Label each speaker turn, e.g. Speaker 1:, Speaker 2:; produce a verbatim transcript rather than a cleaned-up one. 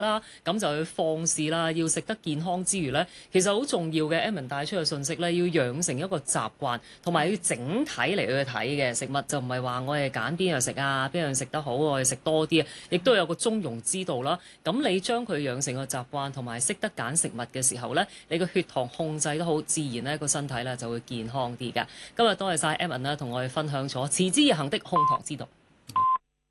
Speaker 1: 啦，咁就去放肆啦，要食得健康之餘呢，其實好重要嘅 Edmond 帶出嘅信息呢，要養成一個習慣，同埋要整體嚟去睇嘅食物，就唔係話我哋揀邊樣食啊，邊樣食得好，我哋食多啲啊，亦都有個中庸之道啦。咁你將佢養成個習慣，同埋識得揀食物嘅時候呢，你個血糖控制得好，自然呢個身體呢就會健康啲㗎。今日多謝晒 Edmond 啦，同我哋分享咗持之以恆的控糖之道。